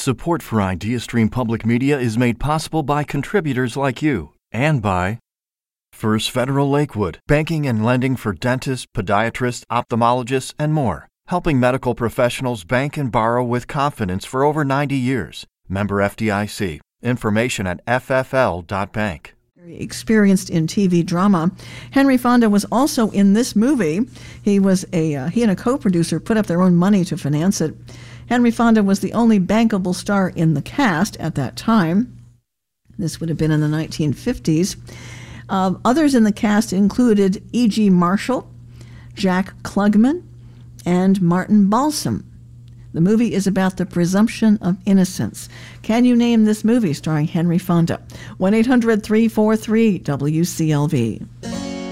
Support for IdeaStream Public Media is made possible by contributors like you and by First Federal Lakewood, banking and lending for dentists, podiatrists, ophthalmologists, and more, helping medical professionals bank and borrow with confidence for over 90 years. Member FDIC. Information at ffl.bank. Very experienced in TV drama. Henry Fonda was also in this movie. He and a co-producer put up their own money to finance it. Henry Fonda was the only bankable star in the cast at that time. This would have been in the 1950s. Others in the cast included E.G. Marshall, Jack Klugman, and Martin Balsam. The movie is about the presumption of innocence. Can you name this movie starring Henry Fonda? 1-800-343-WCLV.